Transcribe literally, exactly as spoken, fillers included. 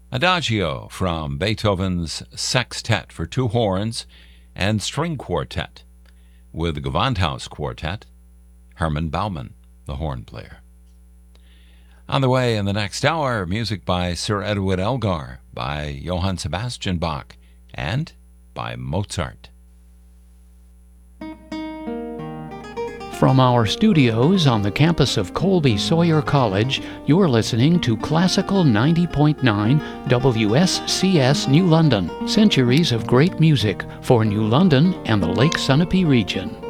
Adagio from Beethoven's Sextet for Two Horns and String Quartet, with the Gewandhaus Quartet, Herman Baumann, the horn player. On the way in the next hour, music by Sir Edward Elgar, by Johann Sebastian Bach, and by Mozart. From our studios on the campus of Colby Sawyer College, you're listening to Classical ninety point nine W S C S New London, centuries of great music for New London and the Lake Sunapee region.